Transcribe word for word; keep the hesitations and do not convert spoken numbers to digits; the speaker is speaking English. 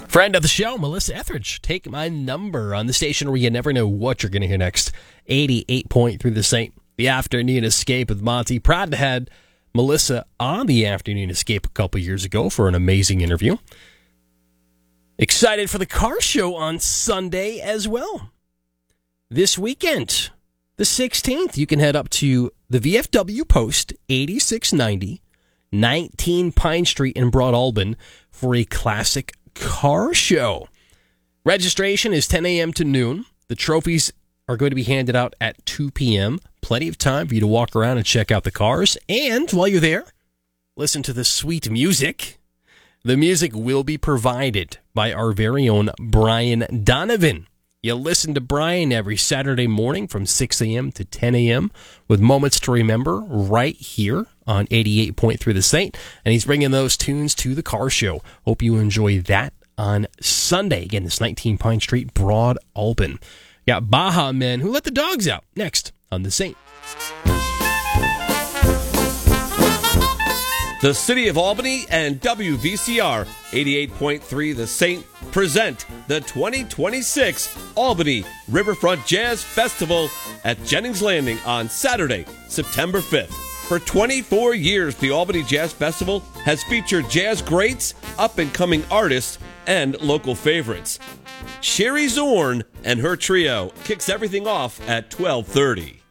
Friend of the show, Melissa Etheridge. Take my number on the station where you never know what you're going to hear next. eighty-eight point three The Saint. The Afternoon Escape with Monty. Proud to have Melissa on the Afternoon Escape a couple years ago for an amazing interview. Excited for the car show on Sunday as well. This weekend, the sixteenth, you can head up to the V F W Post, eighty-six ninety, nineteen Pine Street in Broad Alban for a classic car show. Registration is ten a.m. to noon. The trophies are going to be handed out at two p.m. Plenty of time for you to walk around and check out the cars. And while you're there, listen to the sweet music. The music will be provided by our very own Brian Donovan. You listen to Brian every Saturday morning from six a.m. to ten a.m. with Moments to Remember right here on eighty-eight point three The Saint. And he's bringing those tunes to the car show. Hope you enjoy that on Sunday. Again, it's nineteen Pine Street, Broad Alban. Got Baja Men Who Let the Dogs Out next on The Saint. The City of Albany and W V C R eighty-eight point three The Saint present the twenty twenty-six Albany Riverfront Jazz Festival at Jennings Landing on Saturday, September fifth. For twenty-four years, the Albany Jazz Festival has featured jazz greats, up-and-coming artists, and local favorites. Sherry Zorn and her trio kicks everything off at twelve thirty.